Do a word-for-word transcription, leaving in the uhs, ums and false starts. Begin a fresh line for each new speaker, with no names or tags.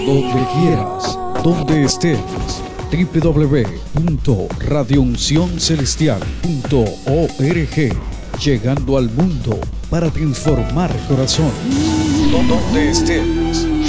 Donde quieras, donde estés. doble u doble u doble u punto radio unción celestial punto org. Llegando al mundo para transformar corazones. Donde estés.